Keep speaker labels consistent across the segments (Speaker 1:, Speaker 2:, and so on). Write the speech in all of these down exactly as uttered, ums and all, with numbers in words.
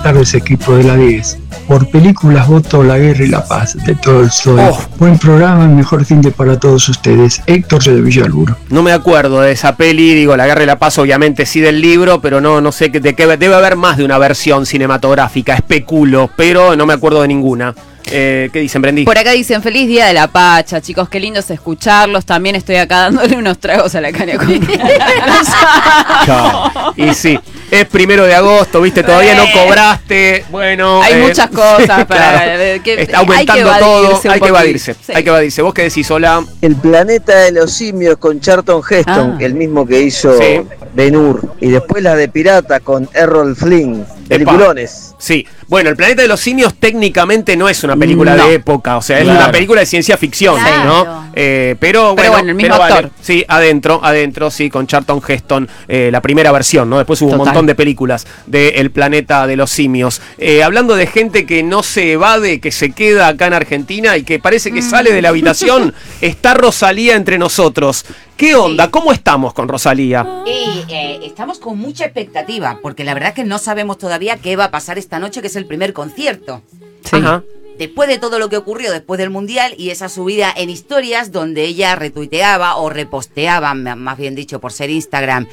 Speaker 1: tardes, equipo de la diez. Por películas voto La Guerra y la Paz, de Tolstoy. Oh. Buen programa, mejor fin de para todos ustedes. Héctor de Villaluro.
Speaker 2: No me acuerdo de esa peli, digo, La Guerra y la Paz obviamente sí del libro, pero no, no sé de qué, debe haber más de una versión cinematográfica, especulo, pero no me acuerdo de ninguna. Eh, ¿Qué dicen, Brendí?
Speaker 3: Por acá dicen, feliz día de la Pacha, chicos, qué lindo es escucharlos. También estoy acá dándole unos tragos a la caña con
Speaker 2: Y sí, es primero de agosto, viste, todavía no cobraste. Bueno,
Speaker 3: hay
Speaker 2: eh,
Speaker 3: muchas cosas para
Speaker 2: claro,
Speaker 3: que,
Speaker 2: está aumentando
Speaker 3: hay que
Speaker 2: todo, hay que evadirse,
Speaker 3: sí.
Speaker 2: hay que evadirse. ¿Vos qué decís, Hola?
Speaker 4: El planeta de los simios con Charlton Heston, ah. el mismo que hizo sí. Ben-Hur, y después la de Pirata con Errol Flynn, peliculones.
Speaker 2: Sí, bueno, El planeta de los simios técnicamente no es una película no. de época, o sea, es claro. una película de ciencia ficción,
Speaker 3: claro.
Speaker 2: ¿no? Eh, pero,
Speaker 3: pero
Speaker 2: bueno,
Speaker 3: bueno, el mismo
Speaker 2: pero
Speaker 3: actor.
Speaker 2: Vale. Sí, adentro, adentro, sí, con Charlton Heston, eh, la primera versión, ¿no? Después hubo Total. un montón de películas de El planeta de los simios. Eh, hablando de gente que no se evade, que se queda acá en Argentina y que parece que mm. sale de la habitación, está Rosalía entre nosotros. ¿Qué onda? Sí. ¿Cómo estamos con Rosalía?
Speaker 5: Eh, eh, estamos con mucha expectativa, porque la verdad es que no sabemos todavía qué va a pasar esta noche, que es el primer concierto.
Speaker 2: Sí. Ajá.
Speaker 5: Después de todo lo que ocurrió después del Mundial y esa subida en historias donde ella retuiteaba o reposteaba, más bien dicho por ser Instagram,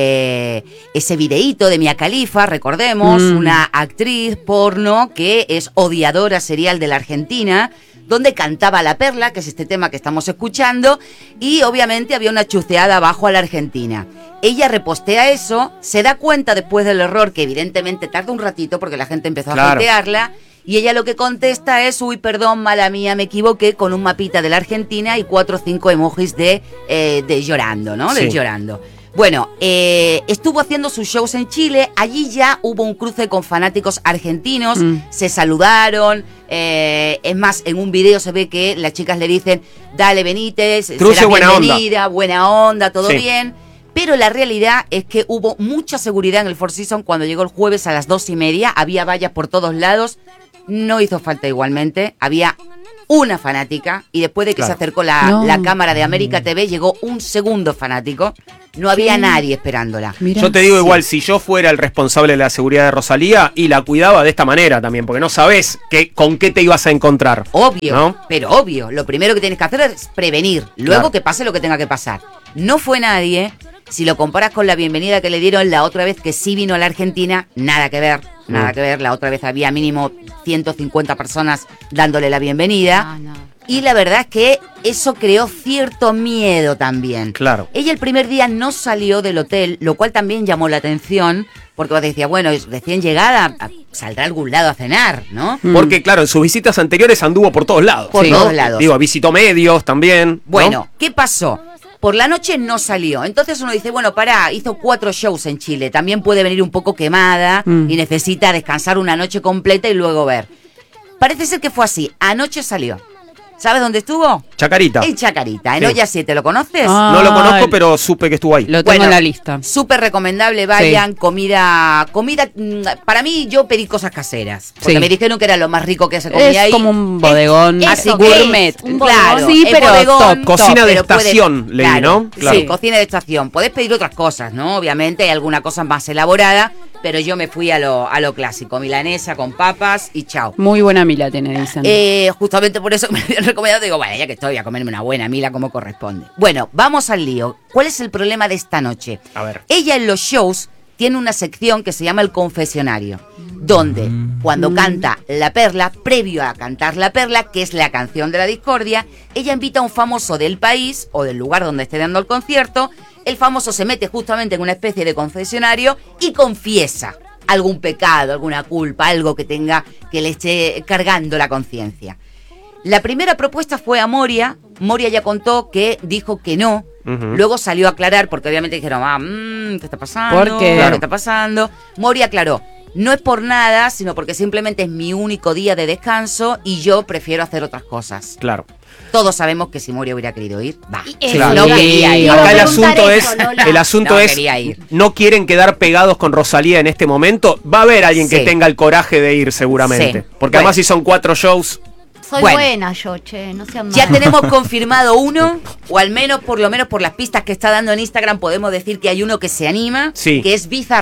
Speaker 5: eh, ese videíto de Mia Khalifa, recordemos, mm. una actriz porno que es odiadora serial de la Argentina, donde cantaba La Perla, que es este tema que estamos escuchando, y obviamente había una chuceada abajo a la Argentina. Ella repostea eso, se da cuenta después del error, que evidentemente tarda un ratito porque la gente empezó claro. a hatearla, y ella lo que contesta es, uy, perdón, mala mía, me equivoqué, con un mapita de la Argentina y cuatro o cinco emojis de, eh, de llorando, ¿no? Sí. De llorando. Bueno, eh, estuvo haciendo sus shows en Chile, allí ya hubo un cruce con fanáticos argentinos, mm. se saludaron, eh, es más, en un video se ve que las chicas le dicen, dale Benítez,
Speaker 2: cruce buena
Speaker 5: bienvenida,
Speaker 2: onda.
Speaker 5: buena onda, todo
Speaker 2: sí.
Speaker 5: bien, pero la realidad es que hubo mucha seguridad en el Four Seasons cuando llegó el jueves a las dos y media, había vallas por todos lados, no hizo falta igualmente, había una fanática y después de que claro. se acercó la, no. la cámara de América T V llegó un segundo fanático. No había sí. nadie esperándola.
Speaker 2: Mira. Yo te digo igual, sí. si yo fuera el responsable de la seguridad de Rosalía y la cuidaba de esta manera también, porque no sabés que, con qué te ibas a encontrar.
Speaker 5: Obvio,
Speaker 2: ¿no?
Speaker 5: pero obvio. Lo primero que tienes que hacer es prevenir. Luego claro. que pase lo que tenga que pasar. No fue nadie. Si lo comparas con la bienvenida que le dieron la otra vez que sí vino a la Argentina, nada que ver. Nada mm. que ver. La otra vez había mínimo ciento cincuenta personas dándole la bienvenida. No, no. Y la verdad es que eso creó cierto miedo también.
Speaker 2: Claro.
Speaker 5: Ella el primer día no salió del hotel, lo cual también llamó la atención, porque vos decías, bueno, recién llegada, saldrá a algún lado a cenar, ¿no?
Speaker 2: Mm. Porque, claro, en sus visitas anteriores anduvo por todos lados.
Speaker 5: Por
Speaker 2: sí.
Speaker 5: todos lados.
Speaker 2: Digo, visitó medios también.
Speaker 5: Bueno,
Speaker 2: ¿no?
Speaker 5: ¿qué pasó? Por la noche no salió. Entonces uno dice, bueno, pará, hizo cuatro shows en Chile. También puede venir un poco quemada mm. y necesita descansar una noche completa y luego ver. Parece ser que fue así. Anoche salió. ¿Sabes dónde estuvo?
Speaker 2: Chacarita.
Speaker 5: En Chacarita, en
Speaker 2: sí.
Speaker 5: Olla siete, ¿lo conoces?
Speaker 2: Ah, no lo conozco, pero supe que estuvo ahí.
Speaker 3: Lo tengo bueno, en la lista.
Speaker 5: Súper recomendable, vayan, sí. comida, comida, para mí yo pedí cosas caseras, porque sí. me dijeron que era lo más rico que se comía
Speaker 3: es
Speaker 5: ahí.
Speaker 3: Es como un bodegón,
Speaker 5: es,
Speaker 3: así
Speaker 5: es,
Speaker 3: gourmet.
Speaker 5: Un claro,
Speaker 3: sí, pero
Speaker 5: bodegón,
Speaker 3: top.
Speaker 2: Cocina
Speaker 5: top,
Speaker 2: de
Speaker 5: pero
Speaker 2: estación,
Speaker 5: puedes,
Speaker 2: leí,
Speaker 5: claro,
Speaker 2: ¿no? Claro.
Speaker 5: Sí, cocina de estación. Podés pedir otras cosas, ¿no? Obviamente hay alguna cosa más elaborada, pero yo me fui a lo, a lo clásico, milanesa con papas y chao.
Speaker 3: Muy buena mila tiene, dicen.
Speaker 5: Eh, justamente por eso me habían recomendado, digo, bueno, ya que estoy, a comerme una buena mila como corresponde. Bueno, vamos al lío. ¿Cuál es el problema de esta noche?
Speaker 2: A ver.
Speaker 5: Ella en los shows tiene una sección que se llama el confesionario, donde cuando canta La Perla, previo a cantar La Perla, que es la canción de la discordia, ella invita a un famoso del país o del lugar donde esté dando el concierto. El famoso se mete justamente en una especie de confesionario y confiesa algún pecado, alguna culpa, algo que tenga, que le esté cargando la conciencia. La primera propuesta fue a Moria. Moria ya contó que dijo que no. Uh-huh. Luego salió a aclarar, porque obviamente dijeron, ah, mmm, ¿qué está pasando?
Speaker 3: ¿Por qué?
Speaker 5: Claro. ¿Qué está pasando? Moria aclaró, no es por nada, sino porque simplemente es mi único día de descanso y yo prefiero hacer otras cosas.
Speaker 2: Claro.
Speaker 5: Todos sabemos que si Moria hubiera querido ir, va.
Speaker 2: Claro.
Speaker 5: No quería ir.
Speaker 2: Acá el asunto es, el asunto
Speaker 5: no,
Speaker 2: es, no quieren quedar pegados con Rosalía en este momento. Va a haber alguien sí. que tenga el coraje de ir seguramente. Sí. Porque bueno. además si son cuatro shows...
Speaker 6: Soy bueno, buena yo, che, no sean malos.
Speaker 5: Ya tenemos confirmado uno, o al menos, por lo menos por las pistas que está dando en Instagram, podemos decir que hay uno que se anima,
Speaker 2: sí.
Speaker 5: que es Bizarrap.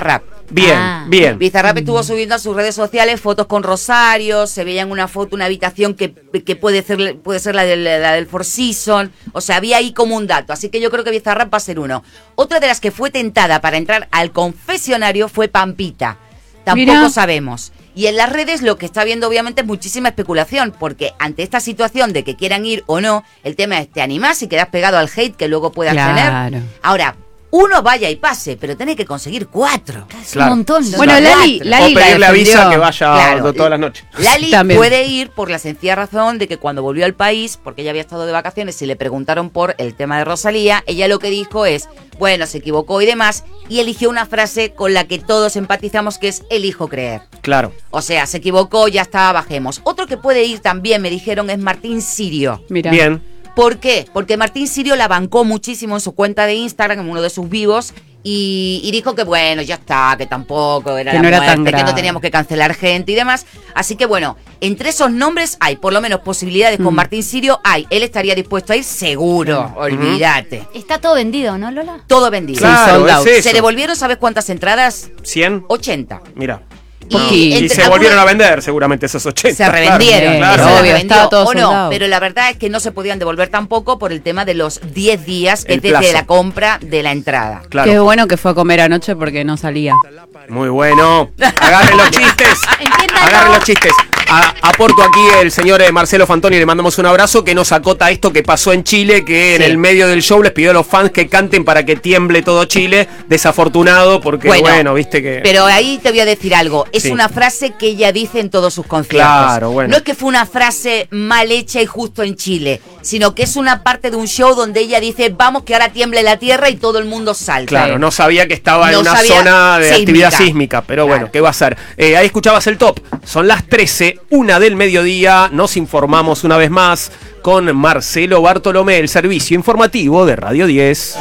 Speaker 2: Bien,
Speaker 6: Ah.
Speaker 2: bien.
Speaker 5: Bizarrap estuvo subiendo a sus redes sociales fotos con Rosario, se veía en una foto una habitación que, que puede ser puede ser la del, la del Four Seasons, o sea, había ahí como un dato, así que yo creo que Bizarrap va a ser uno. Otra de las que fue tentada para entrar al confesionario fue Pampita, tampoco
Speaker 3: Mirá.
Speaker 5: sabemos. Y en las redes lo que está habiendo obviamente es muchísima especulación, porque ante esta situación de que quieran ir o no, el tema es, te animás y quedas pegado al hate que luego puedas
Speaker 3: Claro.
Speaker 5: tener. Ahora, uno vaya y pase, pero tenés que conseguir cuatro.
Speaker 6: Es
Speaker 2: Claro.
Speaker 6: un montón. ¿no?
Speaker 3: Bueno,
Speaker 5: Cuatro.
Speaker 3: Lali, Lali
Speaker 2: o
Speaker 3: la
Speaker 2: pedirle a Visa
Speaker 3: defendió.
Speaker 2: que vaya
Speaker 5: Claro.
Speaker 2: todas las noches.
Speaker 5: Lali
Speaker 3: También.
Speaker 5: puede ir por la sencilla razón de que cuando volvió al país, porque ella había estado de vacaciones y le preguntaron por el tema de Rosalía, ella lo que dijo es, bueno, se equivocó y demás, y eligió una frase con la que todos empatizamos, que es elijo creer.
Speaker 2: Claro.
Speaker 5: O sea, se equivocó, ya está, bajemos. Otro que puede ir también, me dijeron, es Martín Sirio.
Speaker 3: Mira.
Speaker 2: Bien.
Speaker 5: ¿Por qué? Porque Martín Sirio la bancó muchísimo en su cuenta de Instagram, en uno de sus vivos, y, y dijo que bueno, ya está, que tampoco era
Speaker 3: Que
Speaker 5: la
Speaker 3: no era
Speaker 5: muerte,
Speaker 3: tan
Speaker 5: que
Speaker 3: grave.
Speaker 5: no teníamos que cancelar gente y demás. Así que bueno, entre esos nombres hay por lo menos posibilidades con
Speaker 3: Mm.
Speaker 5: Martín Sirio, hay. Él estaría dispuesto a ir seguro, olvídate.
Speaker 6: Está todo vendido, ¿no, Lola?
Speaker 5: Todo vendido.
Speaker 2: Claro,
Speaker 3: sold out.
Speaker 2: es eso.
Speaker 5: Se devolvieron, ¿sabes cuántas entradas?
Speaker 2: ¿cien?
Speaker 5: ochenta.
Speaker 2: Mira.
Speaker 5: Y,
Speaker 3: Y
Speaker 5: entre
Speaker 2: Y se
Speaker 5: algunos-
Speaker 2: volvieron a vender seguramente esos ochenta.
Speaker 5: Se revendieron,
Speaker 3: claro,
Speaker 5: eso
Speaker 3: claro.
Speaker 5: se
Speaker 3: Obvio,
Speaker 5: revendió,
Speaker 3: estaba todo
Speaker 5: o no,
Speaker 3: soldado.
Speaker 5: pero la verdad es que no se podían devolver tampoco por el tema de los diez días que
Speaker 2: El
Speaker 5: desde
Speaker 2: plazo.
Speaker 5: la compra de la entrada.
Speaker 2: Claro.
Speaker 3: Qué bueno que fue a comer anoche porque no salía.
Speaker 2: Muy bueno. Agarren los chistes.
Speaker 6: Entiéndalo.
Speaker 2: Agarren los chistes. A- aporto aquí el señor eh, Marcelo Fantoni, le mandamos un abrazo, que nos acota esto que pasó en Chile, que en
Speaker 5: Sí.
Speaker 2: el medio del show les pidió a los fans que canten para que tiemble todo Chile. Desafortunado, porque bueno, viste que...
Speaker 5: Pero ahí te voy a decir algo. Es
Speaker 2: Sí.
Speaker 5: una frase que ella dice en todos sus conciertos.
Speaker 2: Claro, bueno.
Speaker 5: No es que fue una frase mal hecha y justo en Chile, sino que es una parte de un show donde ella dice, vamos que ahora tiemble la tierra y todo el mundo salta.
Speaker 2: Claro, no sabía que estaba
Speaker 5: No
Speaker 2: en una
Speaker 5: sabía-
Speaker 2: zona de
Speaker 5: sísmica.
Speaker 2: actividad sísmica, pero
Speaker 5: Claro.
Speaker 2: bueno, ¿qué va a ser? Eh, ahí escuchabas el top. Son las trece, una del mediodía. Nos informamos una vez más con Marcelo Bartolomé, el servicio informativo de Radio diez.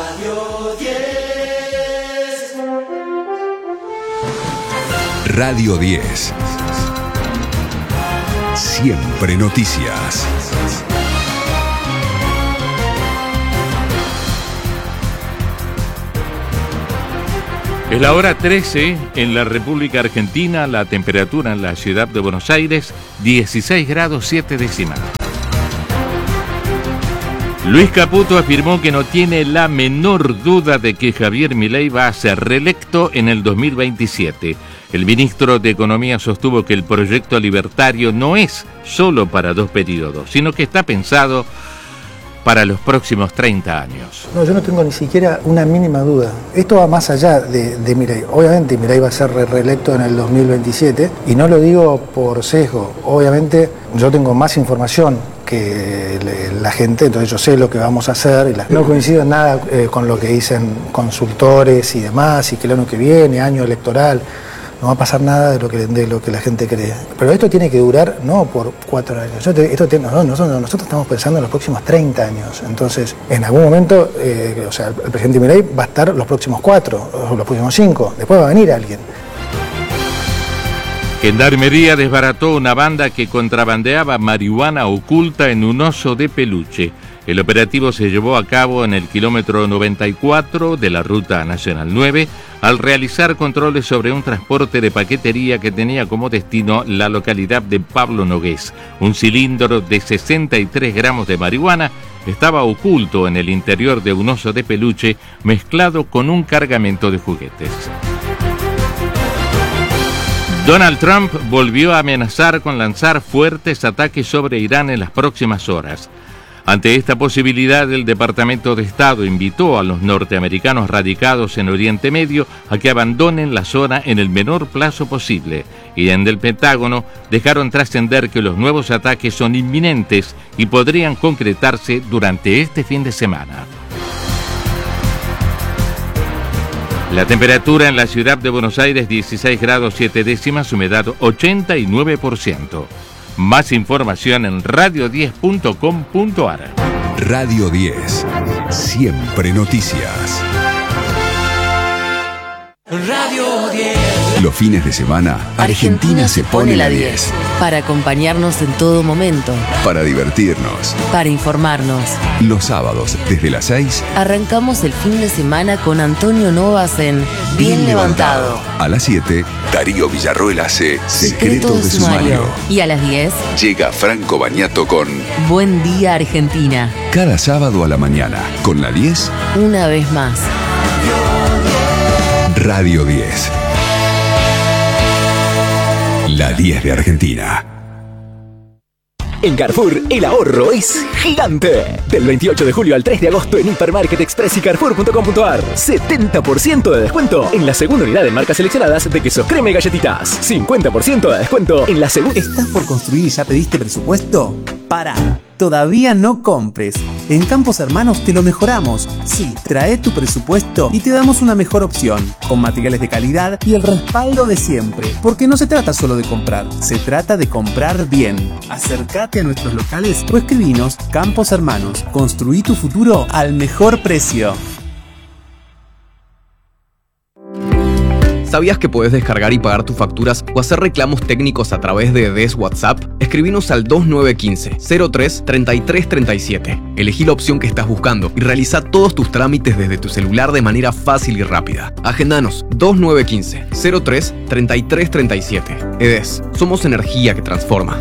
Speaker 7: Radio diez. Siempre noticias.
Speaker 8: Es la hora trece en la República Argentina, la temperatura en la ciudad de Buenos Aires, dieciséis grados siete décimas. Luis Caputo afirmó que no tiene la menor duda de que Javier Milei va a ser reelecto en el dos mil veintisiete. El ministro de Economía sostuvo que el proyecto libertario no es solo para dos periodos, sino que está pensado para los próximos treinta años.
Speaker 9: No, yo no tengo ni siquiera una mínima duda. Esto va más allá de, de Milei. Obviamente Milei va a ser re reelecto en el dos mil veintisiete y no lo digo por sesgo. Obviamente yo tengo más información que le, la gente, entonces yo sé lo que vamos a hacer. Y la, no coincido en nada eh, con lo que dicen consultores y demás, y que el año que viene, año electoral, no va a pasar nada de lo que, de lo que la gente cree. Pero esto tiene que durar no por cuatro años. Yo te- esto tiene- no, nosotros, nosotros estamos pensando en los próximos treinta años. Entonces, en algún momento, eh, o sea, el, el presidente Milei va a estar los próximos cuatro, o los próximos cinco. Después va a venir alguien.
Speaker 8: Gendarmería desbarató una banda que contrabandeaba marihuana oculta en un oso de peluche. El operativo se llevó a cabo en el kilómetro noventa y cuatro de la Ruta Nacional nueve al realizar controles sobre un transporte de paquetería que tenía como destino la localidad de Pablo Nogués. Un cilindro de sesenta y tres gramos de marihuana estaba oculto en el interior de un oso de peluche mezclado con un cargamento de juguetes. Donald Trump volvió a amenazar con lanzar fuertes ataques sobre Irán en las próximas horas. Ante esta posibilidad, el Departamento de Estado invitó a los norteamericanos radicados en Oriente Medio a que abandonen la zona en el menor plazo posible. Y en el Pentágono dejaron trascender que los nuevos ataques son inminentes y podrían concretarse durante este fin de semana. La temperatura en la ciudad de Buenos Aires, dieciséis grados siete décimas, humedad ochenta y nueve por ciento. Más información en radio diez punto com punto ar.
Speaker 7: Radio diez. Siempre noticias.
Speaker 10: Radio diez.
Speaker 7: Los fines de semana, Argentina se pone la diez.
Speaker 10: Para acompañarnos en todo momento.
Speaker 7: Para divertirnos.
Speaker 10: Para informarnos.
Speaker 7: Los sábados, desde las seis,
Speaker 10: arrancamos el fin de semana con Antonio Novas en Bien, Bien levantado. levantado.
Speaker 7: A las siete, Darío Villarroel hace Secretos de Sumario.
Speaker 10: Y a las diez,
Speaker 7: llega Franco Bagnato con
Speaker 10: Buen Día Argentina.
Speaker 7: Cada sábado a la mañana, con la diez,
Speaker 10: una vez más.
Speaker 7: Radio diez. La diez de Argentina.
Speaker 11: En Carrefour, el ahorro es gigante. Del veintiocho de julio al tres de agosto en Hipermarket Express y Carrefour punto com punto ar. setenta por ciento de descuento en la segunda unidad en marcas seleccionadas de quesos crema y galletitas. cincuenta por ciento de descuento en la segunda...
Speaker 12: ¿Estás por construir y ya pediste presupuesto? Para. Todavía no compres. En Campos Hermanos te lo mejoramos. Sí, trae tu presupuesto y te damos una mejor opción, con materiales de calidad y el respaldo de siempre. Porque no se trata solo de comprar, se trata de comprar bien. Acércate a nuestros locales o escribinos. Campos Hermanos, construí tu futuro al mejor precio.
Speaker 13: ¿Sabías que puedes descargar y pagar tus facturas o hacer reclamos técnicos a través de D E S WhatsApp? Escribinos al dos nueve uno cinco, cero tres, treinta y tres treinta y siete. Elegí la opción que estás buscando y realiza todos tus trámites desde tu celular de manera fácil y rápida. Agendanos dos nueve uno cinco, cero tres, treinta y tres treinta y siete. E D E S, somos energía que transforma.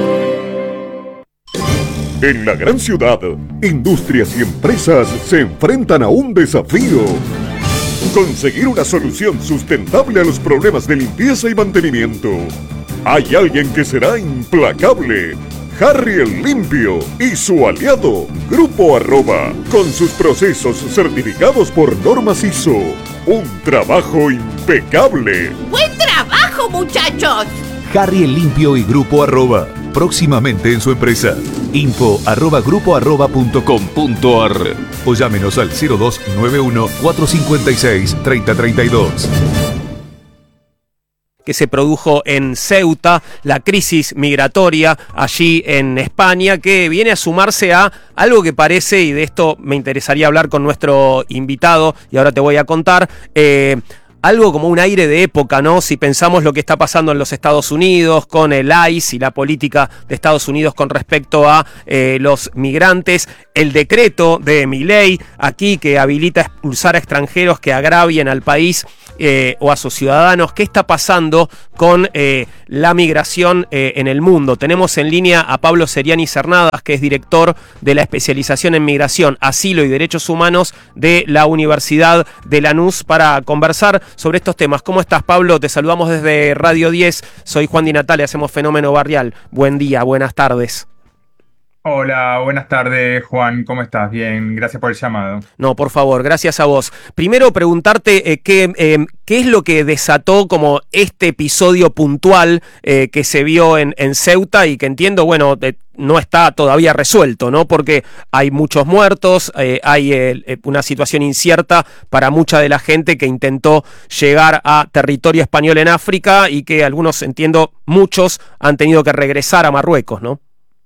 Speaker 14: En la gran ciudad, industrias y empresas se enfrentan a un desafío. Conseguir una solución sustentable a los problemas de limpieza y mantenimiento. Hay alguien que será implacable. Harry el Limpio y su aliado, Grupo Arroba, con sus procesos certificados por normas I S O. Un trabajo impecable.
Speaker 15: ¡Buen trabajo, muchachos!
Speaker 16: Harry el Limpio y Grupo Arroba, próximamente en su empresa. Info arroba grupo arroba punto com punto ar o llámenos al cero dos nueve uno, cuatro cinco seis, tres cero tres dos.
Speaker 2: Que se produjo en Ceuta, la crisis migratoria allí en España, que viene a sumarse a algo que parece, y de esto me interesaría hablar con nuestro invitado, y ahora te voy a contar, eh, algo como un aire de época, ¿no? Si pensamos lo que está pasando en los Estados Unidos con el I C E y la política de Estados Unidos con respecto a eh, los migrantes, el decreto de Milei aquí que habilita expulsar a extranjeros que agravien al país eh, o a sus ciudadanos. ¿Qué está pasando con eh, la migración eh, en el mundo? Tenemos en línea a Pablo Seriani Cernadas, que es director de la especialización en migración, asilo y derechos humanos de la Universidad de Lanús, para conversar sobre estos temas. ¿Cómo estás, Pablo? Te saludamos desde Radio diez. Soy Juan Di Natale, hacemos Fenómeno Barrial. Buen día, buenas tardes.
Speaker 17: Hola, buenas tardes, Juan. ¿Cómo estás? Bien, gracias por el llamado.
Speaker 2: No, por favor, gracias a vos. Primero preguntarte eh, qué, eh, qué es lo que desató como este episodio puntual eh, que se vio en, en Ceuta y que entiendo, bueno, de, no está todavía resuelto, ¿no? Porque hay muchos muertos, eh, hay eh, una situación incierta para mucha de la gente que intentó llegar a territorio español en África y que algunos, entiendo, muchos han tenido que regresar a Marruecos, ¿no?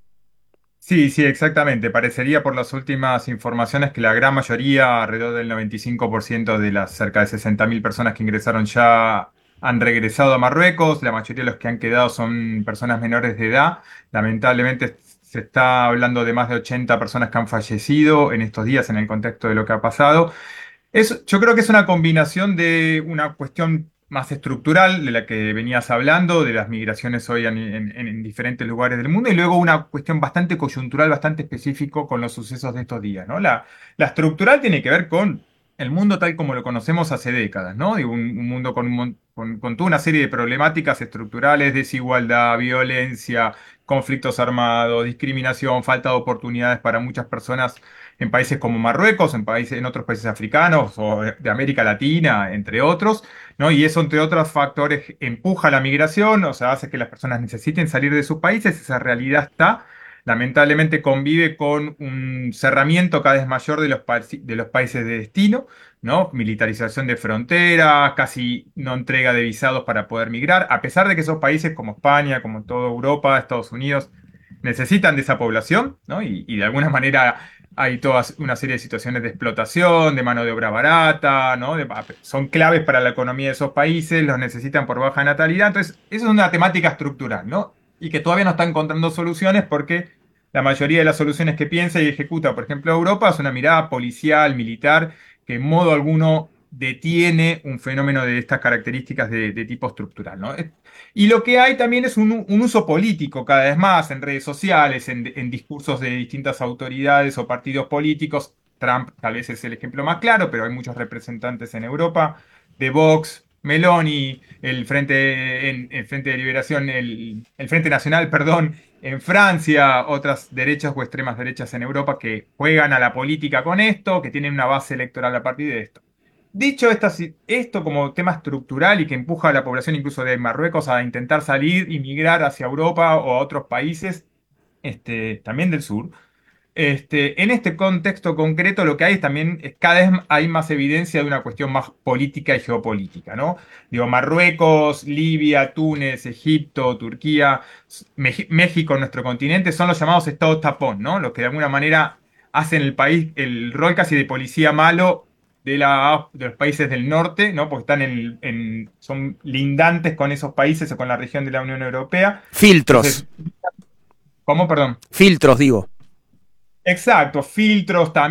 Speaker 17: Sí, sí, exactamente. Parecería por las últimas informaciones que la gran mayoría, alrededor del noventa y cinco por ciento de las cerca de sesenta mil personas que ingresaron ya han regresado a Marruecos. La mayoría de los que han quedado son personas menores de edad. Lamentablemente se está hablando de más de ochenta personas que han fallecido en estos días en el contexto de lo que ha pasado. Es, yo creo que es una combinación de una cuestión más estructural de la que venías hablando, de las migraciones hoy en, en, en diferentes lugares del mundo, y luego una cuestión bastante coyuntural, bastante específico con los sucesos de estos días, ¿no? La, la estructural tiene que ver con el mundo tal como lo conocemos hace décadas, ¿no? Digo, un, un mundo con, con, con toda una serie de problemáticas estructurales, desigualdad, violencia, conflictos armados, discriminación, falta de oportunidades para muchas personas en países como Marruecos, en países, en otros países africanos o de América Latina, entre otros, ¿no? Y eso, entre otros factores, empuja la migración, o sea, hace que las personas necesiten salir de sus países. Esa realidad está. Lamentablemente convive con un cerramiento cada vez mayor de los, de los países de destino, ¿no? Militarización de fronteras, casi no entrega de visados para poder migrar, a pesar de que esos países como España, como toda Europa, Estados Unidos, necesitan de esa población, ¿no? Y, y de alguna manera hay toda una serie de situaciones de explotación, de mano de obra barata, ¿no? De- son claves para la economía de esos países, los necesitan por baja natalidad. Entonces, eso es una temática estructural, ¿no? Y que todavía no está encontrando soluciones porque la mayoría de las soluciones que piensa y ejecuta, por ejemplo, Europa, es una mirada policial, militar, que en modo alguno detiene un fenómeno de estas características de, de tipo estructural, ¿no? Y lo que hay también es un, un uso político cada vez más en redes sociales, en, en discursos de distintas autoridades o partidos políticos. Trump tal vez es el ejemplo más claro, pero hay muchos representantes en Europa, de Vox, Meloni, el Frente, en, el Frente de Liberación, el, el Frente Nacional, perdón, en Francia, otras derechas o extremas derechas en Europa que juegan a la política con esto, que tienen una base electoral a partir de esto. Dicho esta- esto como tema estructural y que empuja a la población incluso de Marruecos a intentar salir y migrar hacia Europa o a otros países, este, también del sur, este, en este contexto concreto lo que hay es también, es cada vez hay más evidencia de una cuestión más política y geopolítica, ¿no? Digo, Marruecos, Libia, Túnez, Egipto, Turquía, Meji- México, nuestro continente, son los llamados estados tapón, ¿no? Los que de alguna manera hacen el país, el rol casi de policía malo de, la, de los países del norte, ¿no? Porque están en, en- son lindantes con esos países o con la región de la Unión Europea.
Speaker 2: Filtros.
Speaker 17: Entonces, ¿cómo? Perdón.
Speaker 2: Filtros, digo.
Speaker 17: Exacto, filtros también.